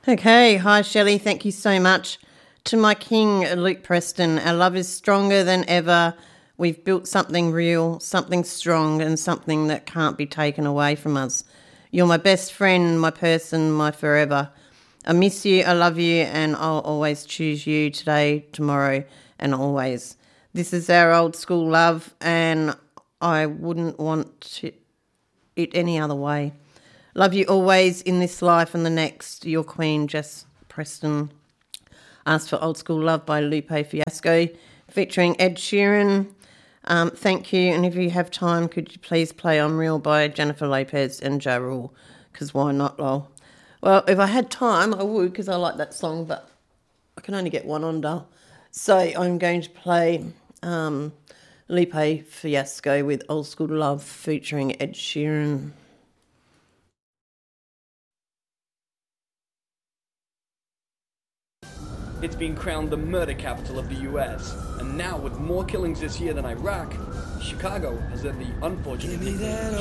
Okay, hi Shelley, thank you so much. To my king, Luke Preston, our love is stronger than ever. We've built something real, something strong, and something that can't be taken away from us. You're my best friend, my person, my forever. I miss you, I love you, and I'll always choose you today, tomorrow, and always. This is our old school love, and I wouldn't want it any other way. Love you always in this life and the next. Your queen, Jess Preston. Asked for Old School Love by Lupe Fiasco, featuring Ed Sheeran. Thank you, and if you have time, could you please play I'm Real by Jennifer Lopez and Ja Rule, because why not, lol. Well, if I had time, I would, because I like that song, but I can only get one on, Dal. So I'm going to play Lupe Fiasco with Old School Love featuring Ed Sheeran. It's been crowned the murder capital of the US, and now with more killings this year than Iraq, Chicago has had the unfortunate nickname